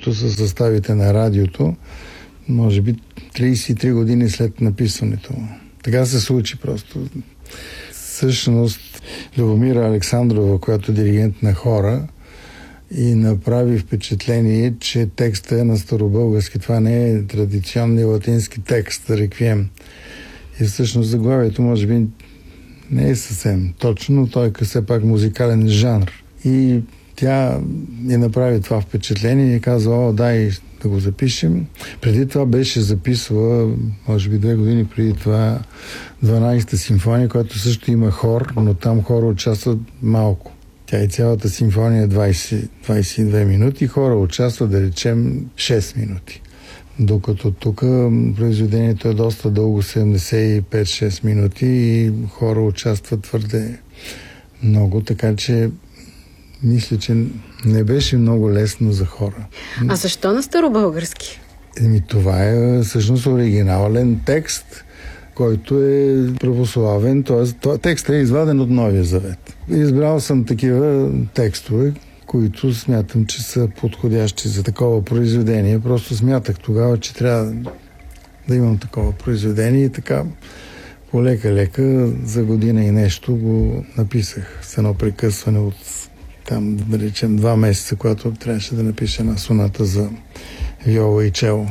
които са съставите на радиото, може би 33 години след написването му. Така се случи просто. Всъщност, Любомира Александрова, която е диригент на хора, и направи впечатление, че текстът е на старобългарски. Това не е традиционния латински текст, реквием. И всъщност заглавието може би не е съвсем точно, но той е все пак музикален жанр. И тя ни направи това впечатление и каза, дай да го запишем. Преди това беше записвала, може би 2 години преди това, 12-та симфония, която също има хор, но там хора участват малко. Тя и цялата симфония е 22 минути, хора участват, да речем, 6 минути. Докато тук произведението е доста дълго, 75-6 минути и хора участват твърде много, така че мисля, че не беше много лесно за хора. А защо на старобългарски? Това е всъщност оригинален текст, който е православен, т.е. текстът е изваден от Новия Завет. Избрал съм такива текстове, които смятам, че са подходящи за такова произведение. Просто смятах тогава, че трябва да имам такова произведение и така полека-лека за година и нещо го написах с едно прекъсване от там, да речем, 2 месеца, когато трябваше да напиша една соната за виола и чело.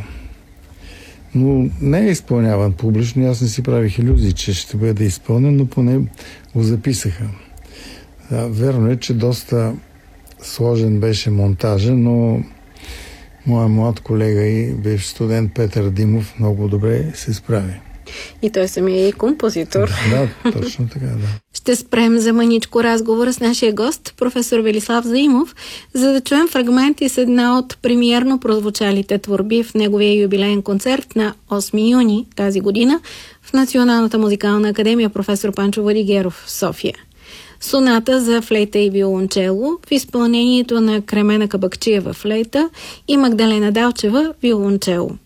Но не е изпълняван публично. Аз не си правих илюзии, че ще бъде изпълнен, но поне го записаха. Верно е, че доста сложен беше монтажа, но моя млад колега и бивш студент Петър Димов много добре се справи. И той самия е и композитор. Да, точно така, да. Ще спрем за маничко разговора с нашия гост, професор Велислав Заимов, за да чуем фрагменти с една от премиерно прозвучалите творби в неговия юбилеен концерт на 8 юни тази година в Националната музикална академия професор Панчо Владигеров в София. Соната за флейта и виолончело в изпълнението на Кремена Кабакчиева флейта и Магдалена Далчева виолончело.